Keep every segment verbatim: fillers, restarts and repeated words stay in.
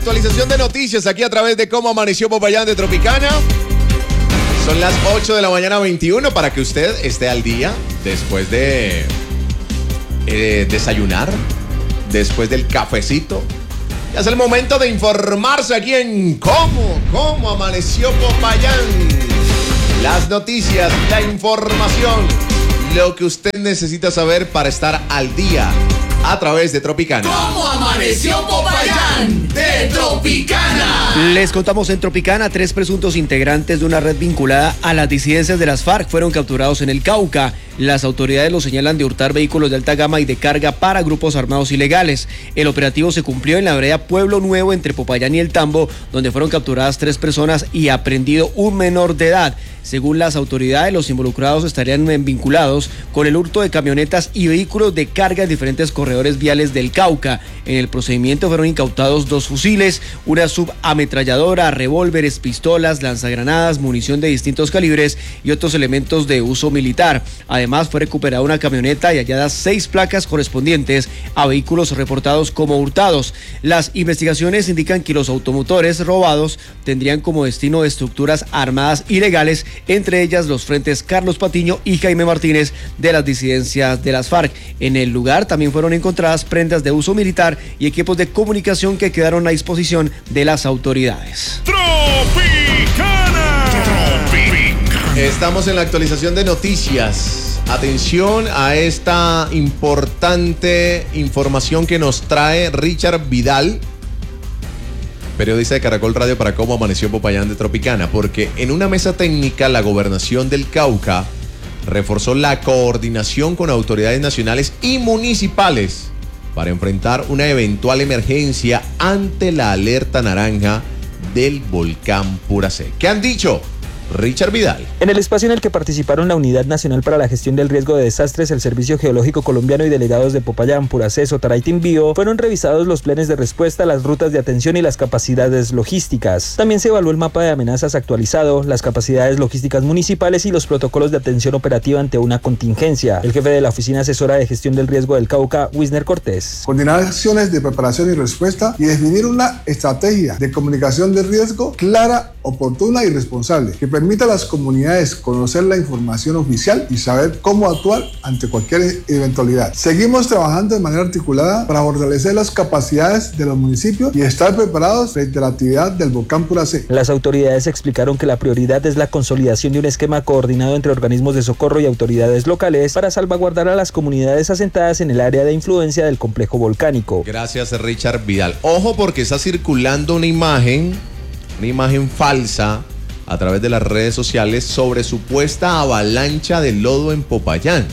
Actualización de noticias aquí a través de Cómo Amaneció Popayán de Tropicana. Son las ocho de la mañana veintiuno para que usted esté al día después de eh, desayunar, después del cafecito. Ya es el momento de informarse aquí en Cómo, Cómo Amaneció Popayán. Las noticias, la información, lo que usted necesita saber para estar al día a través de Tropicana. ¿Cómo amaneció Popayán de Tropicana? Les contamos en Tropicana, tres presuntos integrantes de una red vinculada a las disidencias de las FARC fueron capturados en el Cauca. Las autoridades los señalan de hurtar vehículos de alta gama y de carga para grupos armados ilegales. El operativo se cumplió en la vereda Pueblo Nuevo entre Popayán y El Tambo, donde fueron capturadas tres personas y aprendido un menor de edad. Según las autoridades, los involucrados estarían vinculados con el hurto de camionetas y vehículos de carga en diferentes corredores viales del Cauca. En el procedimiento fueron incautados dos fusiles, una subametralladora, revólveres, pistolas, lanzagranadas, munición de distintos calibres y otros elementos de uso militar. Además, fue recuperada una camioneta y halladas seis placas correspondientes a vehículos reportados como hurtados. Las investigaciones indican que los automotores robados tendrían como destino estructuras armadas ilegales, entre ellas los frentes Carlos Patiño y Jaime Martínez de las disidencias de las FARC. En el lugar también fueron encontradas prendas de uso militar y equipos de comunicación que quedaron a disposición de las autoridades. Tropicana. Tropicana. Estamos en la actualización de noticias. Atención a esta importante información que nos trae Richard Vidal, periodista de Caracol Radio, para Cómo Amaneció Popayán de Tropicana, porque en una mesa técnica la Gobernación del Cauca reforzó la coordinación con autoridades nacionales y municipales para enfrentar una eventual emergencia ante la alerta naranja del volcán Puracé. ¿Qué han dicho? Richard Vidal. En el espacio en el que participaron la Unidad Nacional para la Gestión del Riesgo de Desastres, el Servicio Geológico Colombiano y delegados de Popayán, Puracé, Sotará y Timbío, fueron revisados los planes de respuesta, las rutas de atención y las capacidades logísticas. También se evaluó el mapa de amenazas actualizado, las capacidades logísticas municipales y los protocolos de atención operativa ante una contingencia. El jefe de la Oficina Asesora de Gestión del Riesgo del Cauca, Wisner Cortés. Coordinar acciones de preparación y respuesta y definir una estrategia de comunicación de riesgo clara, oportuna y responsable, que permita a las comunidades conocer la información oficial y saber cómo actuar ante cualquier eventualidad. Seguimos trabajando de manera articulada para fortalecer las capacidades de los municipios y estar preparados frente a la actividad del volcán Puracé. Las autoridades explicaron que la prioridad es la consolidación de un esquema coordinado entre organismos de socorro y autoridades locales para salvaguardar a las comunidades asentadas en el área de influencia del complejo volcánico. Gracias, Richard Vidal. Ojo, porque está circulando una imagen, una imagen falsa a través de las redes sociales sobre supuesta avalancha de lodo en Popayán.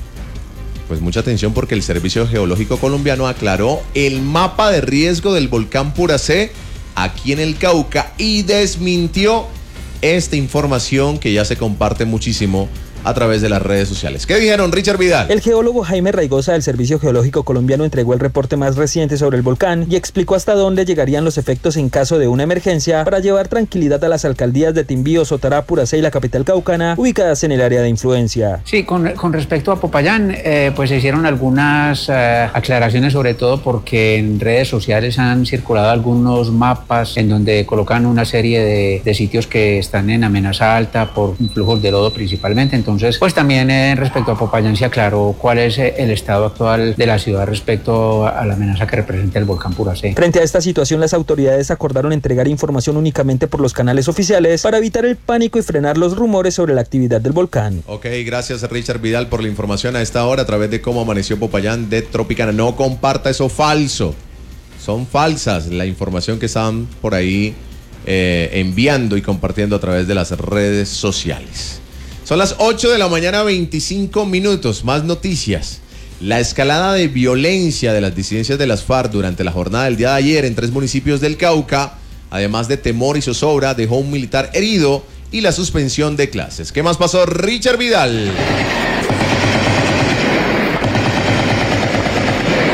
Pues mucha atención, porque el Servicio Geológico Colombiano aclaró el mapa de riesgo del volcán Puracé aquí en el Cauca y desmintió esta información que ya se comparte muchísimo a través de las redes sociales. ¿Qué dijeron, Richard Vidal? El geólogo Jaime Raigosa del Servicio Geológico Colombiano entregó el reporte más reciente sobre el volcán y explicó hasta dónde llegarían los efectos en caso de una emergencia para llevar tranquilidad a las alcaldías de Timbío, Sotará, Puracé y la capital caucana, ubicadas en el área de influencia. Sí, con, con respecto a Popayán, eh, pues se hicieron algunas eh, aclaraciones, sobre todo porque en redes sociales han circulado algunos mapas en donde colocan una serie de, de sitios que están en amenaza alta por flujos de lodo principalmente. Entonces, pues también eh, respecto a Popayán se aclaró cuál es eh, el estado actual de la ciudad respecto a la amenaza que representa el volcán Puracé. Frente a esta situación, las autoridades acordaron entregar información únicamente por los canales oficiales para evitar el pánico y frenar los rumores sobre la actividad del volcán. Ok, gracias, Richard Vidal, por la información a esta hora a través de Cómo Amaneció Popayán de Tropicana. No comparta eso falso. Son falsas la información que están por ahí eh, enviando y compartiendo a través de las redes sociales. Son las ocho de la mañana, veinticinco minutos. Más noticias. La escalada de violencia de las disidencias de las FARC durante la jornada del día de ayer en tres municipios del Cauca, además de temor y zozobra, dejó un militar herido y la suspensión de clases. ¿Qué más pasó, Richard Vidal?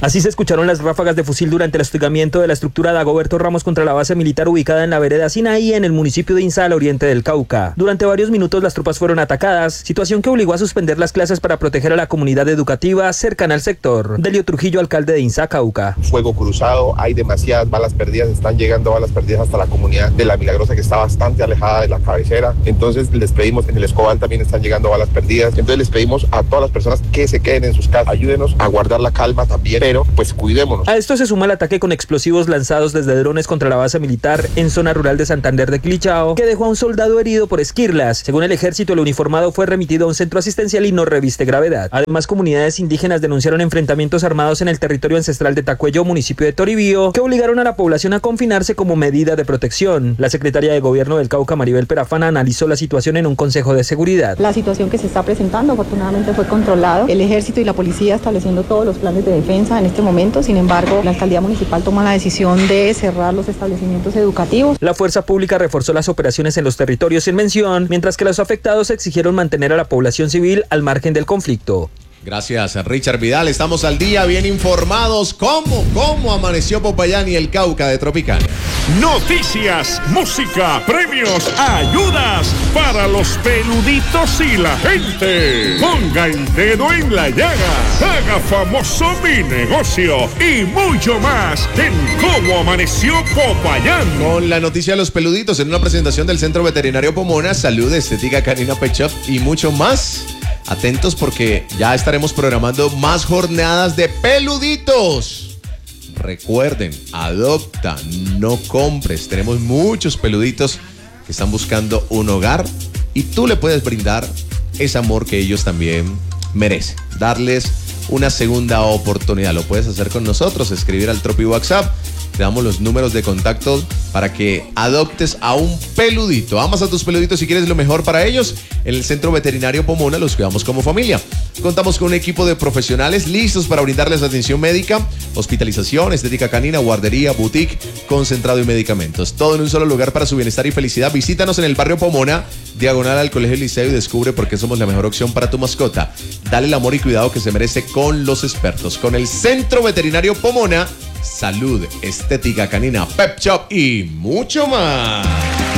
Así se escucharon las ráfagas de fusil durante el hostigamiento de la estructura Dagoberto Ramos contra la base militar ubicada en la vereda Sinaí, en el municipio de Insa, al oriente del Cauca. Durante varios minutos las tropas fueron atacadas, situación que obligó a suspender las clases para proteger a la comunidad educativa cercana al sector. Delio Trujillo, alcalde de Insa, Cauca. Fuego cruzado, hay demasiadas balas perdidas, están llegando balas perdidas hasta la comunidad de La Milagrosa, que está bastante alejada de la cabecera. Entonces les pedimos, en el Escobal también están llegando balas perdidas. Entonces les pedimos a todas las personas que se queden en sus casas, ayúdenos a guardar la calma también, pero pues cuidémonos. A esto se suma el ataque con explosivos lanzados desde drones contra la base militar en zona rural de Santander de Quilichao, que dejó a un soldado herido por esquirlas. Según el ejército, el uniformado fue remitido a un centro asistencial y no reviste gravedad. Además, comunidades indígenas denunciaron enfrentamientos armados en el territorio ancestral de Tacuello, municipio de Toribío, que obligaron a la población a confinarse como medida de protección. La secretaria de Gobierno del Cauca, Maribel Perafana, analizó la situación en un consejo de seguridad. La situación que se está presentando afortunadamente fue controlado. El ejército y la policía estableciendo todos los planes de defensa en este momento. Sin embargo, la alcaldía municipal toma la decisión de cerrar los establecimientos educativos. La fuerza pública reforzó las operaciones en los territorios en mención, mientras que los afectados exigieron mantener a la población civil al margen del conflicto. Gracias, Richard Vidal. Estamos al día, bien informados. ¿Cómo, cómo amaneció Popayán y el Cauca de Tropicana? Noticias, música, premios, ayudas para los peluditos y la gente. Ponga el dedo en la llaga, haga famoso mi negocio y mucho más en Cómo Amaneció Popayán. Con la noticia de los peluditos en una presentación del Centro Veterinario Pomona, Salud, Estética Canina Pet Shop y mucho más. Atentos porque ya estaremos programando más jornadas de peluditos. Recuerden, adopta, no compres. Tenemos muchos peluditos que están buscando un hogar y tú le puedes brindar ese amor que ellos también merecen. Darles una segunda oportunidad. Lo puedes hacer con nosotros, escribir al Tropi WhatsApp. Te damos los números de contacto para que adoptes a un peludito. Amas a tus peluditos y quieres lo mejor para ellos. En el Centro Veterinario Pomona los cuidamos como familia. Contamos con un equipo de profesionales listos para brindarles atención médica, hospitalización, estética canina, guardería, boutique, concentrado y medicamentos. Todo en un solo lugar para su bienestar y felicidad. Visítanos en el barrio Pomona, diagonal al Colegio Liceo, y descubre por qué somos la mejor opción para tu mascota. Dale el amor y cuidado que se merece con los expertos. Con el Centro Veterinario Pomona, salud, estética canina, pet shop y mucho más.